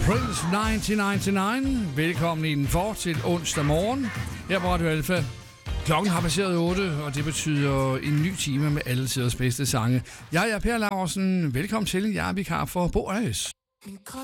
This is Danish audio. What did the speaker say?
Prince 1999. Velkommen indenfor til onsdag morgen her på Radio Alfa. Klokken har passeret 8, og det betyder en ny time med alle tiders bedste sange. Jeg er Per Laursen. Velkommen til. Jeg er vikar for Bo Øjes. Min krop